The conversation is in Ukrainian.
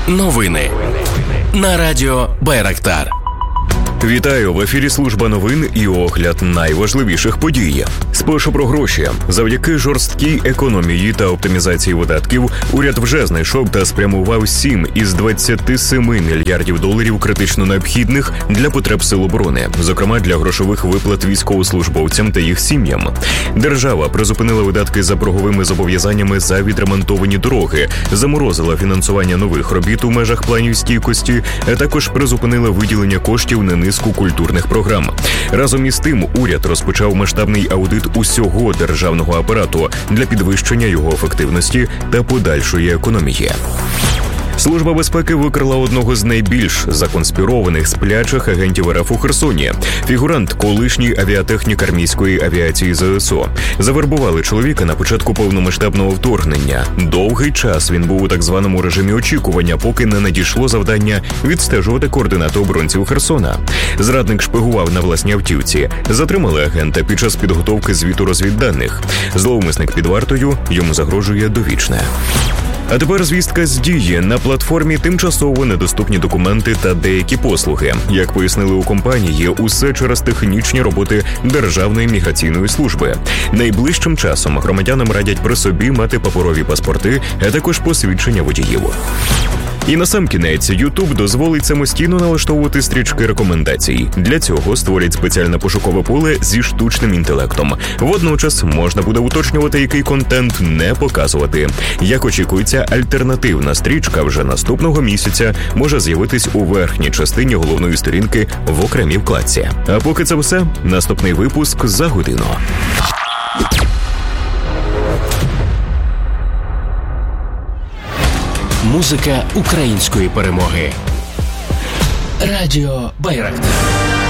Новини на радіо Байрактар. Вітаю! В ефірі служба новин і огляд найважливіших подій. Спершу про гроші. Завдяки жорсткій економії та оптимізації видатків уряд вже знайшов та спрямував 7 із 27 мільярдів доларів критично необхідних для потреб сил оборони, зокрема для грошових виплат військовослужбовцям та їх сім'ям. Держава призупинила видатки за борговими зобов'язаннями за відремонтовані дороги, заморозила фінансування нових робіт у межах планів стійкості, а також призупинила виділення коштів на низку культурних програм. Разом із тим, уряд розпочав масштабний аудит усього державного апарату для підвищення його ефективності та подальшої економії. Служба безпеки викрила одного з найбільш законспірованих сплячих агентів РФ у Херсоні. Фігурант – колишній авіатехнік армійської авіації ЗСУ. Завербували чоловіка на початку повномасштабного вторгнення. Довгий час він був у так званому режимі очікування, поки не надійшло завдання відстежувати координати оборонців Херсона. Зрадник шпигував на власній автівці. Затримали агента під час підготовки звіту розвідданих. Зловмисник під вартою, йому загрожує довічне. А тепер звістка з дії. На платформі тимчасово недоступні документи та деякі послуги. Як пояснили у компанії, усе через технічні роботи Державної міграційної служби. Найближчим часом громадянам радять при собі мати паперові паспорти, а також посвідчення водіїв. І насамкінець, YouTube дозволить самостійно налаштовувати стрічки рекомендацій. Для цього створять спеціальне пошукове поле зі штучним інтелектом. Водночас можна буде уточнювати, який контент не показувати. Як очікується, альтернативна стрічка вже наступного місяця може з'явитись у верхній частині головної сторінки в окремій вкладці. А поки це все, наступний випуск за годину. Музика української перемоги. Радіо Байрактар.